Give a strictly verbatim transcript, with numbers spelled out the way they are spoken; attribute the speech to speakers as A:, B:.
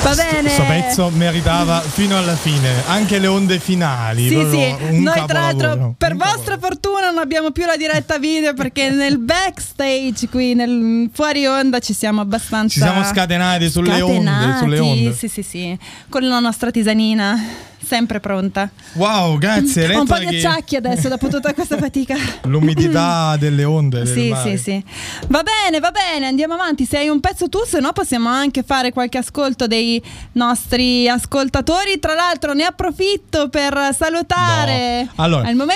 A: Va bene.
B: Questo pezzo meritava fino alla fine, anche le onde finali.
A: Sì, sì.
B: Un
A: Noi tra l'altro, per
B: un
A: vostra
B: capolavoro.
A: fortuna, non abbiamo più la diretta video perché nel backstage qui, nel fuori onda, ci siamo abbastanza.
B: Ci siamo scatenati sulle
A: scatenati,
B: onde, sulle onde.
A: Sì, sì, sì. Con la nostra tisanina sempre pronta.
B: Wow, grazie.
A: Ho un po'
B: Retta,
A: di
B: che
A: acciacchi adesso dopo tutta questa fatica.
B: l'umidità delle onde. del
A: Sì,
B: mare.
A: sì, sì. Va bene, va bene, andiamo avanti. Se hai un pezzo tu, se no possiamo anche fare qualche ascolto dei nostri ascoltatori. Tra l'altro ne approfitto per salutare
B: No. Allora,
A: al momento